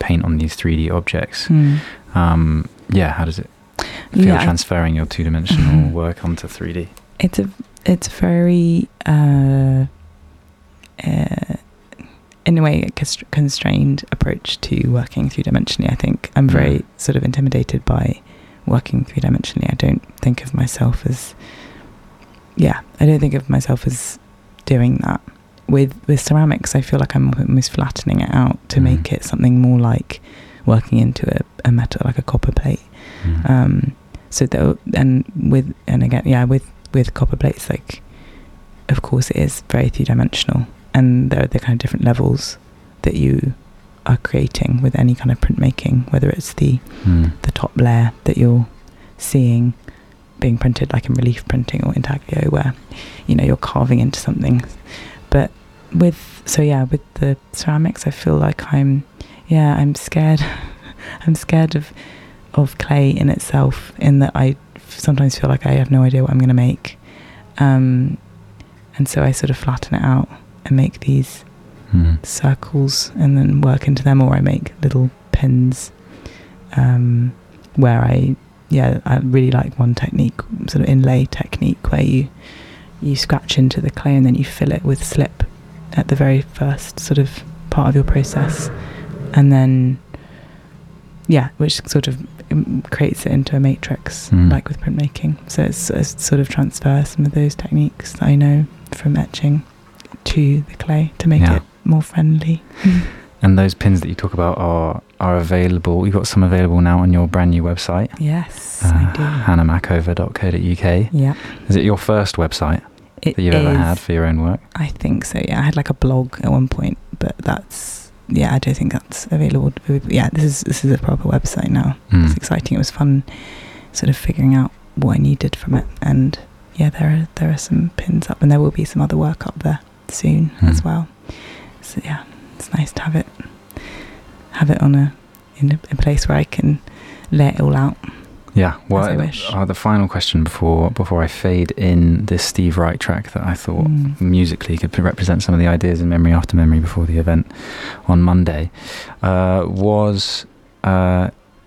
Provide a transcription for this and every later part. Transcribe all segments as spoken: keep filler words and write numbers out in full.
paint on these three D objects. Mm. Um, yeah, how does it feel Yeah, transferring your two-dimensional work onto three D? It's a it's very uh, uh, in a way a const- constrained approach to working three-dimensionally. I think I'm very mm. sort of intimidated by working three-dimensionally. I don't think of myself as yeah I don't think of myself as doing that. With with ceramics, I feel like I'm almost flattening it out to mm. make it something more like working into a, a metal, like a copper plate. Mm. Um, so that, and with and again, yeah, with with copper plates, like of course it is very three dimensional, and there are the kind of different levels that you are creating with any kind of printmaking, whether it's the mm. the top layer that you're seeing being printed, like in relief printing or intaglio, where you know you're carving into something, but with so yeah with the ceramics I feel like I'm yeah I'm scared I'm scared of of clay in itself, in that I sometimes feel like I have no idea what I'm going to make, um, and so I sort of flatten it out and make these mm. circles and then work into them, or I make little pins um, where I yeah I really like one technique, sort of inlay technique, where you you scratch into the clay and then you fill it with slip at the very first sort of part of your process, and then yeah which sort of creates it into a matrix mm. like with printmaking. So it's, it's sort of transfer some of those techniques that I know from etching to the clay to make yeah. it more friendly. And those pins that you talk about are are available. You've got some available now on your brand new website. Yes, uh, I do. hannah machover dot co dot uk. Yeah. Is it your first website it that you've is, ever had for your own work? I think so, yeah. I had like a blog at one point, but that's, yeah, I don't think that's available. Yeah, this is this is a proper website now. Mm. It's exciting. It was fun sort of figuring out what I needed from it. And yeah, there are, there are some pins up, and there will be some other work up there soon mm. as well. So yeah, it's nice to have it have it on a in a, a place where I can lay it all out. Yeah, well, as I wish. Uh, the final question before before I fade in this Steve Wright track that I thought mm. musically could represent some of the ideas in Memory After Memory before the event on Monday uh, was uh,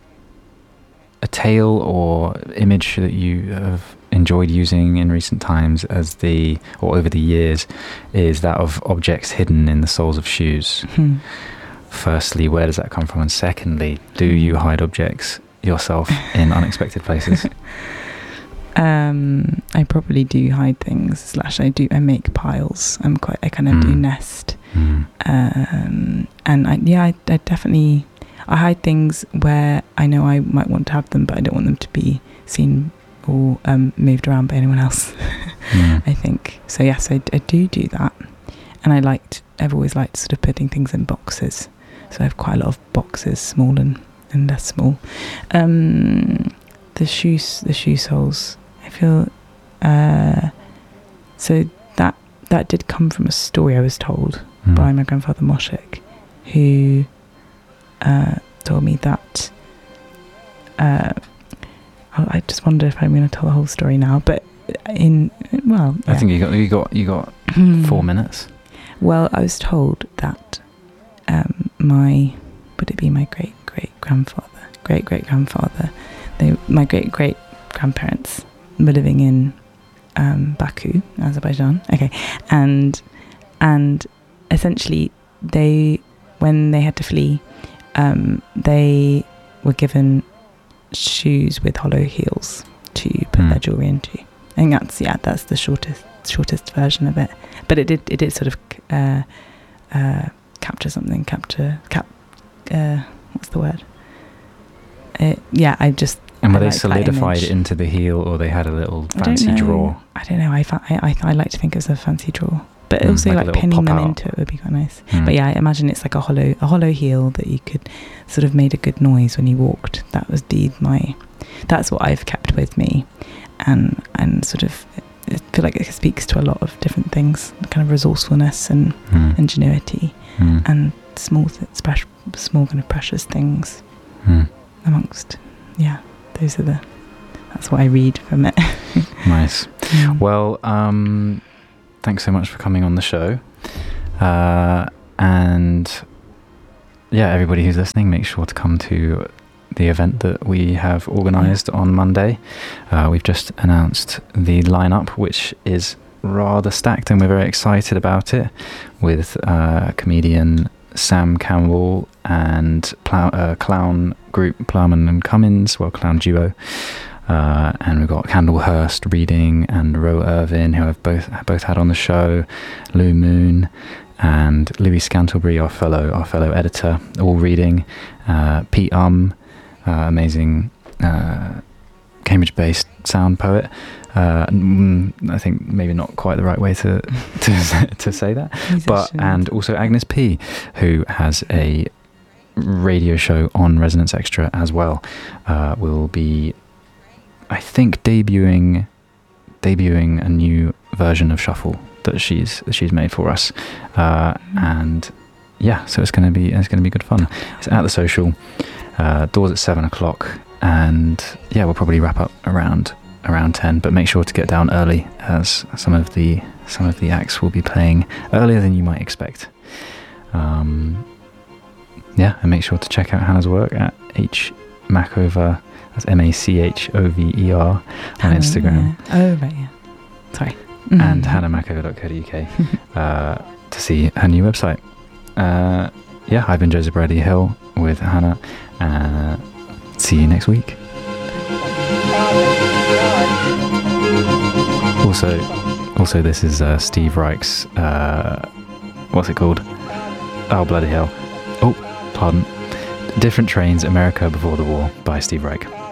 a tale or image that you have enjoyed using in recent times as the or over the years is that of objects hidden in the soles of shoes. Mm. Firstly, where does that come from? And secondly, do you hide objects yourself in unexpected places? um I probably do hide things, slash I do I make piles. I'm quite I kind of mm. do nest mm. um and I yeah I, I definitely I hide things where I know I might want to have them, but I don't want them to be seen or um moved around by anyone else. mm. I think so. Yes, I, I do do that, and I liked I've always liked sort of putting things in boxes, so I have quite a lot of boxes, small and and less small. Um, the shoes, the shoe soles. I feel uh, so that that did come from a story I was told mm. by my grandfather Moshik, who uh, told me that. Uh, I just wonder if I'm going to tell the whole story now, but in well, yeah. I think you got you got you got four minutes. Well, I was told that um, my would it be my great great grandfather, great great grandfather, they my great great grandparents were living in um, Baku, Azerbaijan. Okay, and and essentially they, when they had to flee, um, they were given shoes with hollow heels to put mm. their jewelry into. I think that's yeah, that's the shortest shortest version of it. But it did it did sort of uh, uh, capture something, capture cap. Uh, what's the word? It, yeah, I just. And were I they like solidified into the heel, or they had a little fancy I drawer? I don't know. I, I, I, I like to think it was a fancy drawer, but mm, also like, like pinning them out into it would be quite nice. Mm. But yeah, I imagine it's like a hollow a hollow heel that you could sort of made a good noise when you walked. That was the my. That's what I've kept with me, and and sort of I feel like it speaks to a lot of different things, kind of resourcefulness and mm. ingenuity, mm. and small th- small kind of precious things mm. amongst yeah those are the that's what I read from it. Nice. Mm. Well, um thanks so much for coming on the show, uh and yeah, everybody who's listening, make sure to come to the event that we have organised on Monday. Uh, we've just announced the lineup, which is rather stacked, and we're very excited about it, with uh, comedian Sam Campbell and plow, uh, clown group Plowman and Cummins, well, clown duo. Uh, and we've got Candle Hurst reading, and Ro Irvin, who I've both both had on the show, Lou Moon, and Louis Scantlebury, our fellow our fellow editor, all reading. Uh, Pete Um, uh, amazing uh, Cambridge-based sound poet. Uh, I think maybe not quite the right way to to, to say that, but and also Agnes P, who has a radio show on Resonance Extra as well, uh, will be, I think, debuting debuting a new version of Shuffle that she's that she's made for us, uh, and yeah, so it's gonna be it's gonna be good fun. It's at the Social, uh, doors at seven o'clock, and yeah, we'll probably wrap up around around ten. But make sure to get down early, as some of the some of the acts will be playing earlier than you might expect. Um, yeah, and make sure to check out Hannah's work at H Machover. That's M A C H O V E R on oh, Instagram. Yeah. Oh, right, yeah. Sorry. Mm-hmm. And hannah machover dot co dot U K uh, to see her new website. Uh, yeah, I've been Joseph Bradley Hill with Hannah. Uh, see you next week. Also, also this is uh, Steve Reich's, uh, what's it called? Oh, bloody hell. Oh, pardon. Different Trains, America Before the War by Steve Reich.